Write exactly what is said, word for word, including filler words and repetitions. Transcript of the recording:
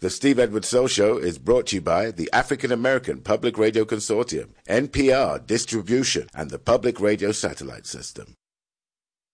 The Steve Edwards Soul Show is brought to you by the African American Public Radio Consortium, N P R Distribution, and the Public Radio Satellite System.